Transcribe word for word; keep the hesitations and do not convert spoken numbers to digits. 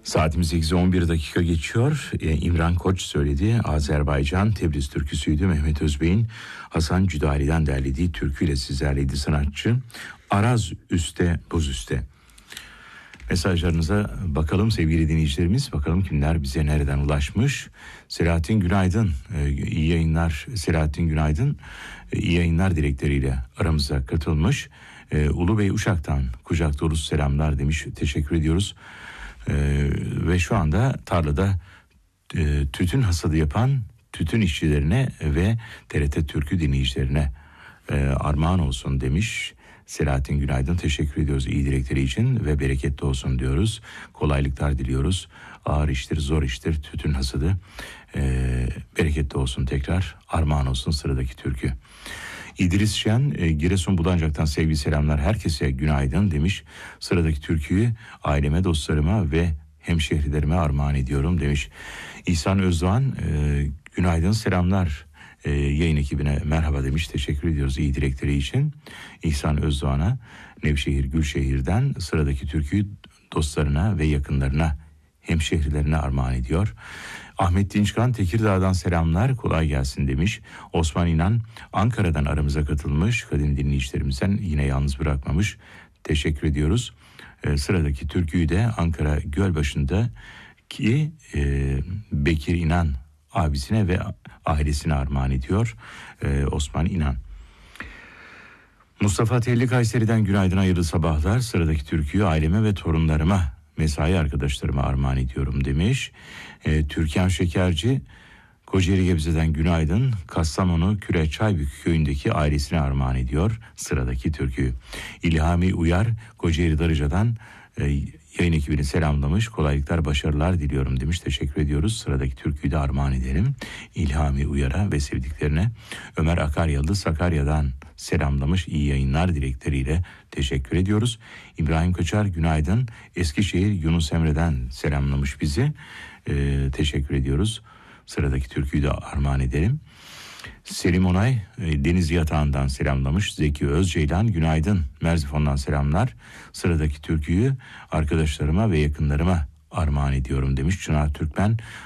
Saatimiz sekize on bir dakika geçiyor. Ee, İmran Koç söyledi. Azerbaycan Tebriz türküsüydü. Mehmet Özbey'in Hasan Cüdali'den derlediği türküyle sizlerleydi sanatçı. Araz üste, buz üste. Mesajlarınıza bakalım sevgili dinleyicilerimiz. Bakalım kimler bize nereden ulaşmış. Selahattin Günaydın. Ee, iyi yayınlar Selahattin Günaydın. Ee, iyi yayınlar dilekleriyle aramıza katılmış. Ee, Ulu Bey Uşak'tan kucak dolusu selamlar demiş. Teşekkür ediyoruz. Ee, ve şu anda tarlada e, tütün hasadı yapan tütün işçilerine ve T R T Türkü dinleyicilerine e, armağan olsun demiş. Selahattin Günaydın, teşekkür ediyoruz iyi dilekleri için ve bereketli olsun diyoruz. Kolaylıklar diliyoruz. Ağır iştir, zor iştir tütün hasadı. E, bereketli olsun tekrar. Armağan olsun sıradaki türkü. İdris Şen, e, Giresun Bulancak'tan sevgi selamlar, herkese günaydın demiş. Sıradaki türküyü aileme, dostlarıma ve hemşehrilerime armağan ediyorum demiş. İhsan Özdoğan, e, günaydın selamlar, e, yayın ekibine merhaba demiş. Teşekkür ediyoruz iyi dilekleri için. İhsan Özdoğan'a Nevşehir Gülşehir'den sıradaki türküyü dostlarına ve yakınlarına, hemşehrilerine armağan ediyor. Ahmet Dinçkan Tekirdağ'dan selamlar, kolay gelsin demiş. Osman İnan Ankara'dan aramıza katılmış. Kadim dinleyicilerimizden yine yalnız bırakmamış. Teşekkür ediyoruz. Ee, sıradaki türküyü de Ankara Gölbaşı'ndaki e, Bekir İnan abisine ve ailesine armağan ediyor ee, Osman İnan. Mustafa Telli Kayseri'den günaydın, hayırlı sabahlar. Sıradaki türküyü aileme ve torunlarıma, mesai arkadaşlarıma armağan ediyorum demiş. E, Türkan Şekerci Kocaeli Gebze'den günaydın. Kastamonu Küre Çaybük köyündeki ailesine armağan ediyor sıradaki türküyü. İlhami Uyar Kocaeli Darıca'dan e, yayın ekibini selamlamış. Kolaylıklar, başarılar diliyorum demiş. Teşekkür ediyoruz. Sıradaki türküyü de armağan edelim İlhami Uyar'a ve sevdiklerine. Ömer Akaryıldız Sakarya'dan selamlamış. İyi yayınlar dilekleriyle teşekkür ediyoruz. İbrahim Kaçar günaydın. Eskişehir Yunus Emre'den selamlamış bizi. Ee, teşekkür ediyoruz. Sıradaki türküyü de armağan edelim. Selim Onay Deniz Yatağı'ndan selamlamış. Zeki Özceylan günaydın. Merzifon'dan selamlar. Sıradaki türküyü arkadaşlarıma ve yakınlarıma armağan ediyorum demiş. Çınar Türkmen